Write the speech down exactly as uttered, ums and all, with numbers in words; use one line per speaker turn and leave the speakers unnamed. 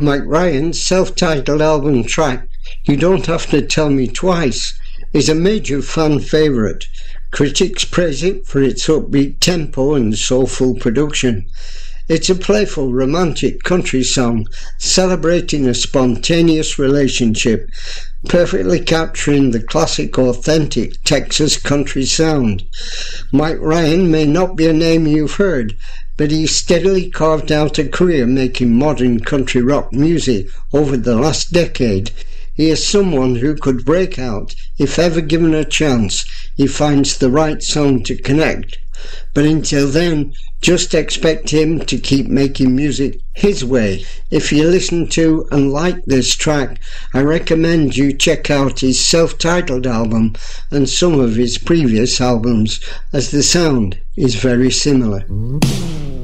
Mike Ryan's self-titled album track, You Don't Have to Tell Me Twice, is a major fan favourite. Critics praise it for its upbeat tempo and soulful production. It's a playful, romantic country song celebrating a spontaneous relationship, perfectly capturing the classic, authentic Texas country sound. Mike Ryan may not be a name you've heard, but he's steadily carved out a career making modern country rock music over the last decade. He is someone who could break out if ever given a chance he finds the right song to connect. But until then, just expect him to keep making music his way. If you listen to and like this track, I recommend you check out his self-titled album and some of his previous albums, as the sound is very similar.